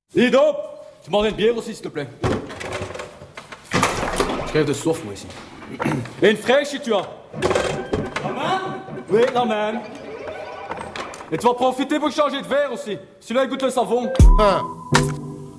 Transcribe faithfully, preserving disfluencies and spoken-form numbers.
Ido, tu m'en une bière aussi, s'il te plaît. Je crève de soif, moi, ici. Et une fraîche, si tu as. La même? Oui, la même. Et tu vas profiter pour changer de verre aussi. Celui-là, il goûte le savon. Hein.